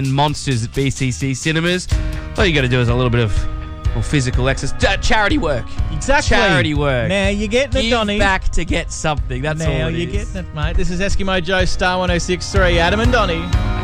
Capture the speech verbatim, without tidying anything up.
monsters at B C C cinemas. All you got to do is a little bit of well, physical exercise. Uh, charity work. Exactly. Charity work. Now you're getting it, Give Donny. back to get something. That's now all it you're is. getting it, mate. This is Eskimo Joe, Star one oh six point three, Adam and Donny.